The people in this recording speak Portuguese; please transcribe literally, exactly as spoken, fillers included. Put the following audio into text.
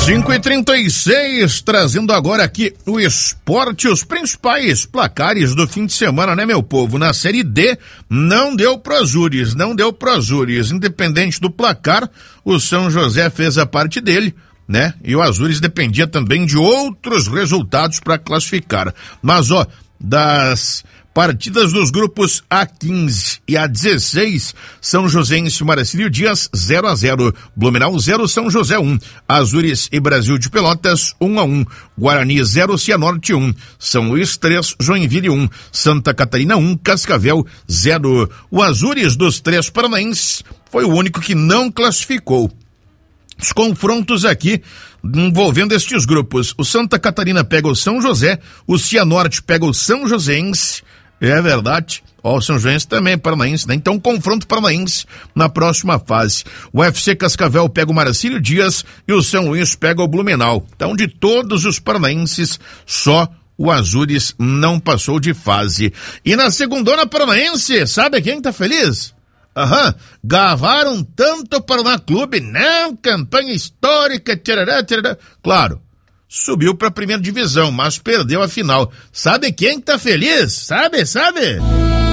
cinco e trinta e seis, trazendo agora aqui o esporte, os principais placares do fim de semana, né, meu povo? Na Série D, não deu pro Azures, não deu pro Azures. Independente do placar, o São José fez a parte dele, né? E o Azures dependia também de outros resultados para classificar. Mas, ó, das partidas dos grupos A quinze e A dezesseis, São Joséense e Marcílio Dias zero a zero, Blumenau zero, São José um, Azures e Brasil de Pelotas um a um, Guarani zero, Cianorte um, São Luís três, Joinville um, Santa Catarina um, Cascavel zero. O Azures dos três paranaenses foi o único que não classificou. Os confrontos aqui envolvendo estes grupos: o Santa Catarina pega o São José, o Cianorte pega o São Joséense. É verdade, ó, o São Joséense também é paranaense, né? Então, confronto paranaense na próxima fase. O U F C Cascavel pega o Marcílio Dias e o São Luís pega o Blumenau. Então, de todos os paranaenses, só o Azures não passou de fase. E na segundona paranaense, sabe quem tá feliz? Aham, gavaram tanto para o Paraná Clube, não, campanha histórica, tcharará, tcharará. Claro, subiu para a primeira divisão, mas perdeu a final. Sabe quem tá feliz? Sabe, sabe?